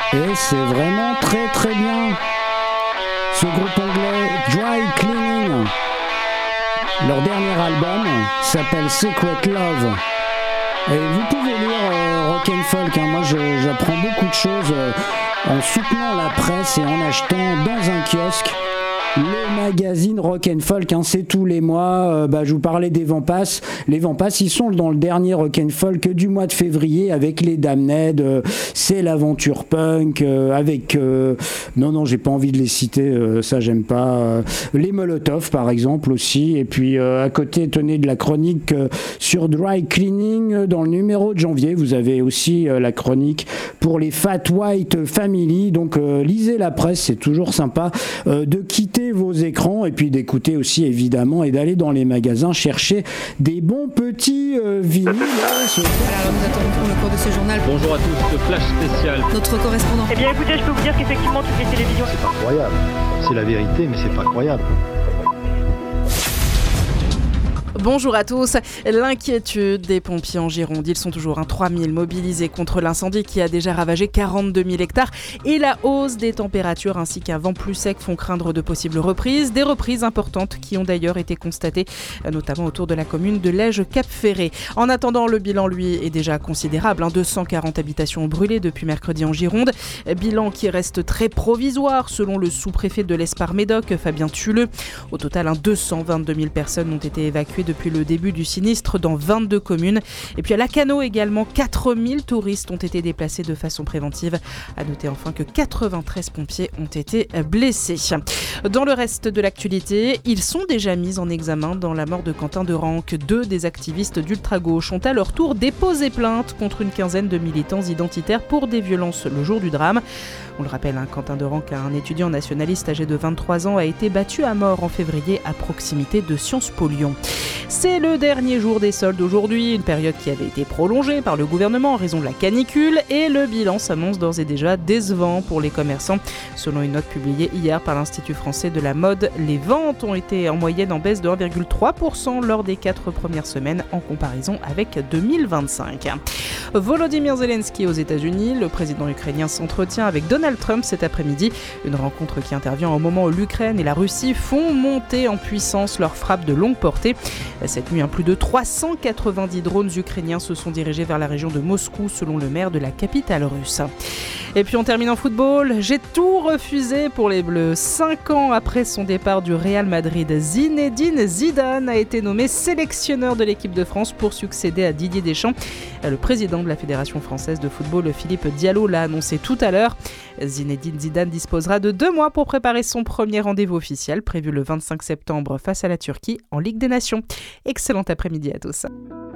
Et c'est vraiment très très bien. Ce groupe anglais, Dry Cleaning, leur dernier album s'appelle Secret Love. Et vous pouvez lire Rock and Folk, hein. Moi j'apprends beaucoup de choses en soutenant la presse et en achetant dans un kiosque le magazine Rock and Folk, hein, c'est tous les mois. Je vous parlais des Vents-Pass. Les Vents-Pass, ils sont dans le dernier Rock and Folk du mois de février avec les Damned. C'est l'aventure punk avec... Non, j'ai pas envie de les citer, ça j'aime pas. Les Molotov, par exemple, aussi. Et puis, à côté, tenez de la chronique sur Dry Cleaning. Dans le numéro de janvier, vous avez aussi la chronique pour les Fat White Family. Donc, lisez la presse, c'est toujours sympa de quitter vos écrans et puis d'écouter aussi évidemment et d'aller dans les magasins chercher des bons petits vinyles. Alors nous attendons pour le cours de ce journal. Bonjour à tous, le flash spécial. Notre correspondant. Eh bien écoutez, je peux vous dire qu'effectivement toutes les télévisions... C'est pas croyable, c'est la vérité mais c'est pas croyable. Bonjour à tous. L'inquiétude des pompiers en Gironde. Ils sont toujours 3000 mobilisés contre l'incendie qui a déjà ravagé 42 000 hectares et la hausse des températures ainsi qu'un vent plus sec font craindre de possibles reprises. Des reprises importantes qui ont d'ailleurs été constatées, notamment autour de la commune de Lège-Cap-Ferré. En attendant, le bilan, lui, est déjà considérable. 240 habitations ont brûlé depuis mercredi en Gironde. Bilan qui reste très provisoire selon le sous-préfet de l'Espar-Médoc, Fabien Tulleux. Au total, 222 000 personnes ont été évacuées depuis le début du sinistre dans 22 communes. Et puis à Lacanau également, 4000 touristes ont été déplacés de façon préventive. À noter enfin que 93 pompiers ont été blessés. Dans le reste de l'actualité, ils sont déjà mis en examen dans la mort de Quentin Derenque. 2 des activistes d'ultra-gauche ont à leur tour déposé plainte contre une quinzaine de militants identitaires pour des violences le jour du drame. On le rappelle, Quentin Derenque, un étudiant nationaliste âgé de 23 ans, a été battu à mort en février à proximité de Sciences Po Lyon. C'est le dernier jour des soldes aujourd'hui, une période qui avait été prolongée par le gouvernement en raison de la canicule et le bilan s'annonce d'ores et déjà décevant pour les commerçants. Selon une note publiée hier par l'Institut français de la mode, les ventes ont été en moyenne en baisse de 1,3% lors des 4 premières semaines en comparaison avec 2025. Volodymyr Zelensky aux États-Unis, le président ukrainien s'entretient avec Donald Trump cet après-midi. Une rencontre qui intervient au moment où l'Ukraine et la Russie font monter en puissance leurs frappes de longue portée. Cette nuit, plus de 390 drones ukrainiens se sont dirigés vers la région de Moscou, selon le maire de la capitale russe. Et puis on termine en football. J'ai tout refusé pour les Bleus. 5 ans après son départ du Real Madrid, Zinedine Zidane a été nommé sélectionneur de l'équipe de France pour succéder à Didier Deschamps. Le président de la Fédération française de football, Philippe Diallo, l'a annoncé tout à l'heure. Zinedine Zidane disposera de 2 mois pour préparer son premier rendez-vous officiel, prévu le 25 septembre face à la Turquie en Ligue des Nations. Excellent après-midi à tous.